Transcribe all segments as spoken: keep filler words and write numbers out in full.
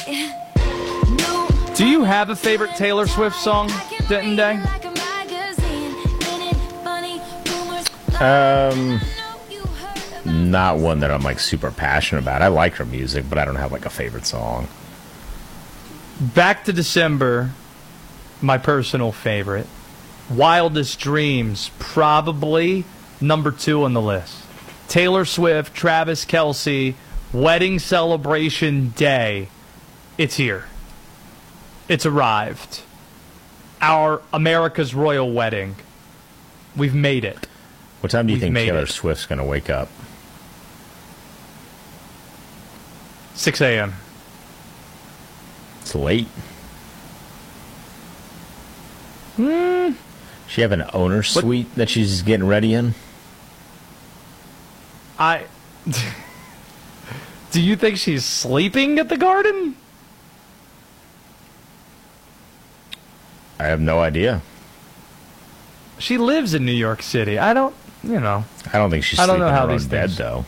Do you have a favorite Taylor Swift song, Denton Day? Um, not one that I'm like super passionate about. I like her music, but I don't have like a favorite song. Back to December, my personal favorite. Wildest Dreams, probably number two on the list. Taylor Swift, Travis Kelce, Wedding Celebration Day. It's here. It's arrived. Our America's Royal Wedding. We've made it. What time do you We've think Taylor it. Swift's going to wake up? six a.m. It's late. Hmm. She have an owner suite what? that she's getting ready in? I... Do you think she's sleeping at the Garden? I have no idea. She lives in New York City. I don't, you know. I don't think she's I don't sleeping know how in her these own bed, things- though.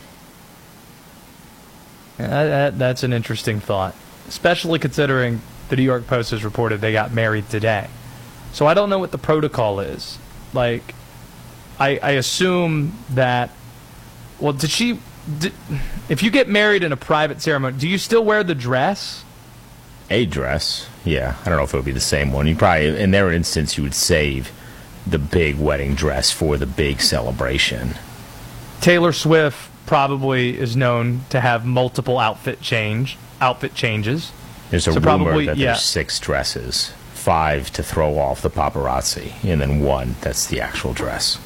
Yeah, that, that, that's an interesting thought, especially considering the New York Post has reported they got married today. So I don't know what the protocol is. Like, I, I assume that, well, did she, did, if you get married in a private ceremony, do you still wear the dress? A dress, yeah. I don't know if it would be the same one. You probably, in their instance, you would save the big wedding dress for the big celebration. Taylor Swift probably is known to have multiple outfit change, outfit changes. There's a So rumor probably- that yeah. there's six dresses, five to throw off the paparazzi, and then one that's the actual dress.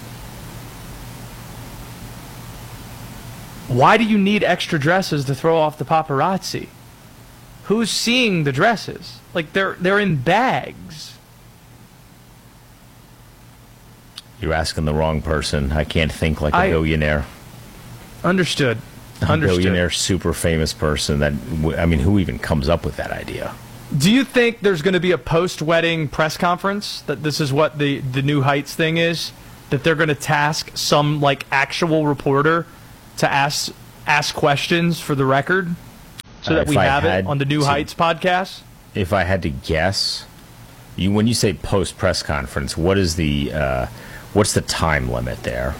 Why do you need extra dresses to throw off the paparazzi? Who's seeing the dresses? Like, they're they're in bags. You're asking the wrong person. I can't think like a I- billionaire. Understood. A Understood. billionaire, super famous person. That I mean, who even comes up with that idea? Do you think there's going to be a post-wedding press conference? That this is what the, the New Heights thing is? That they're going to task some, like, actual reporter to ask ask questions for the record? So Uh, that if we I have it had on the New to- Heights podcast? If I had to guess, you when you say post press conference, what is the uh, what's the time limit there?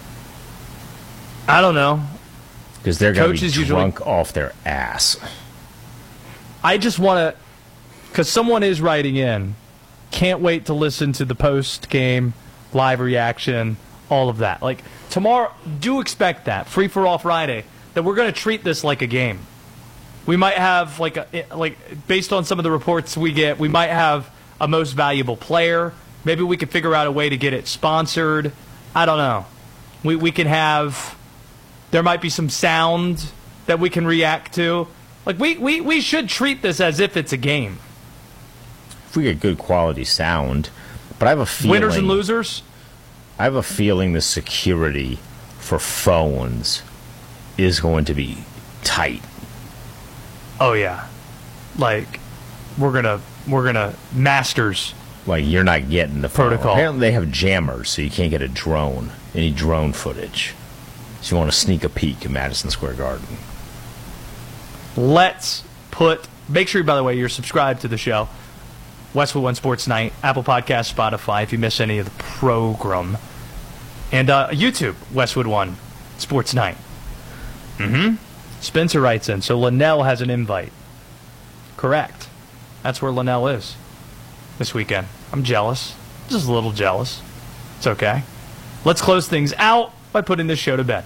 I don't know. Because they're going to be Coaches usually- drunk off their ass. I just want to, because someone is writing in, can't wait to listen to the post-game live reaction, all of that. Like, tomorrow, do expect that, Free for All Friday, that we're going to treat this like a game. We might have, like, a, like based on some of the reports we get, we might have a most valuable player. Maybe we could figure out a way to get it sponsored. I don't know. We we can have, there might be some sound that we can react to. Like, we, we, we should treat this as if it's a game. If we get good quality sound, but I have a feeling Winners and losers? I have a feeling the security for phones is going to be tight. Oh, yeah. Like, we're going to, we're going to, Masters. Like, you're not getting the phone. Protocol. Apparently they have jammers, so you can't get a drone, any drone footage. So you want to sneak a peek at Madison Square Garden. Let's put, make sure, by the way, you're subscribed to the show. Westwood One Sports Night, Apple Podcasts, Spotify, if you miss any of the program. And uh, YouTube, Westwood One Sports Night. Mm-hmm. Spencer writes in, so Linnell has an invite. Correct. That's where Linnell is this weekend. I'm jealous. Just a little jealous. It's okay. Let's close things out by putting this show to bed.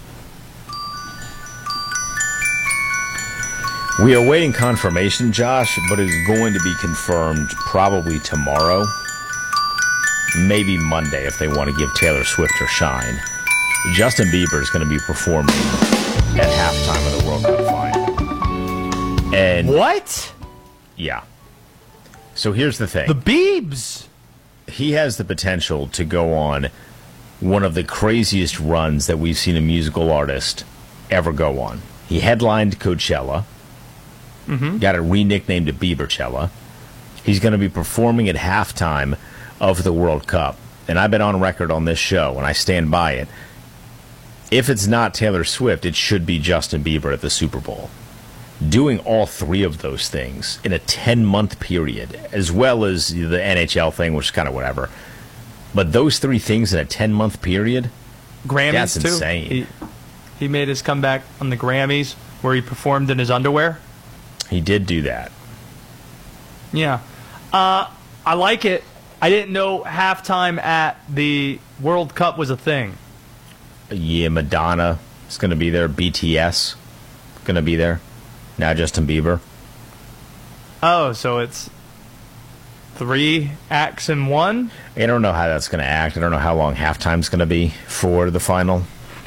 We are waiting confirmation, Josh, but it is going to be confirmed probably tomorrow. Maybe Monday if they want to give Taylor Swift her shine. Justin Bieber is going to be performing at halftime of the World Cup final. And What? yeah. So here's the thing. The Biebs. He has the potential to go on one of the craziest runs that we've seen a musical artist ever go on. He headlined Coachella. Mm-hmm. Got it re-nicknamed to Bieberchella. He's going to be performing at halftime of the World Cup. And I've been on record on this show, and I stand by it. If it's not Taylor Swift, it should be Justin Bieber at the Super Bowl. doing all three of those things in a ten-month period, as well as the N H L thing, which is kind of whatever. But those three things in a ten-month period, Grammys, that's too. insane. He, he made his comeback on the Grammys where he performed in his underwear. He did do that. Yeah. Uh, I like it. I didn't know halftime at the World Cup was a thing. Yeah, Madonna is going to be there. B T S going to be there. Now Justin Bieber. Oh, so it's three acts in one? I don't know how that's going to act. I don't know how long halftime's going to be for the final.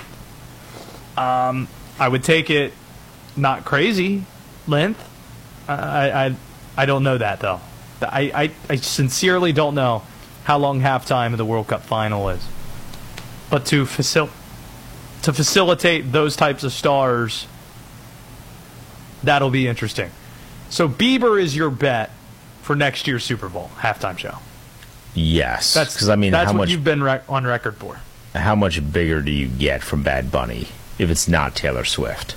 Um, I would take it not crazy length. I I I don't know that though. I, I, I sincerely don't know how long halftime of the World Cup final is. But to facil- to facilitate those types of stars, that'll be interesting. So Bieber is your bet for next year's Super Bowl halftime show. Yes, That's because I mean, that's how what much you've been rec- on record for. How much bigger do you get from Bad Bunny if it's not Taylor Swift?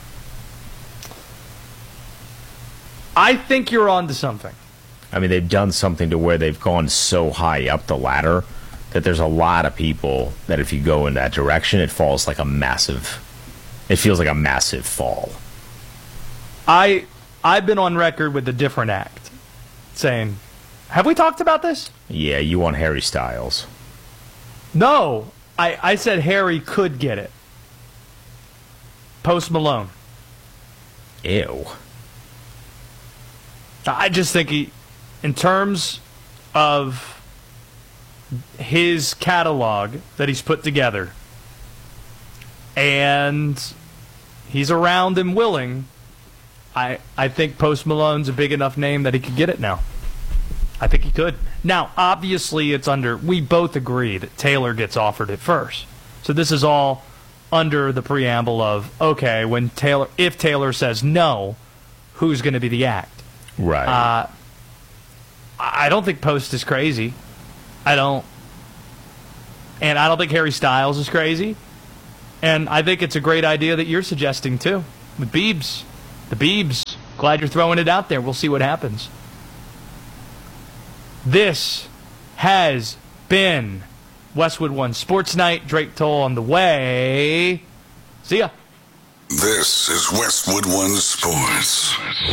I think you're onto something. I mean, they've done something to where they've gone so high up the ladder that there's a lot of people that if you go in that direction, it falls like a massive, it feels like a massive fall. I, I've been on record with a different act saying, have we talked about this? Yeah, you want Harry Styles. No, I, I said Harry could get it. Post Malone. Ew. I just think he, in terms of his catalog that he's put together, and he's around and willing, I I think Post Malone's a big enough name that he could get it now. I think he could. Now, obviously, it's under, we both agree that Taylor gets offered it first. So this is all under the preamble of, okay, when Taylor, if Taylor says no, who's going to be the act? Right. Uh, I don't think Post is crazy. I don't. And I don't think Harry Styles is crazy. And I think it's a great idea that you're suggesting, too. With Biebs. The Biebs. Glad you're throwing it out there. We'll see what happens. This has been Westwood One Sports Night. Drake Toll on the way. See ya. This is Westwood One Sports.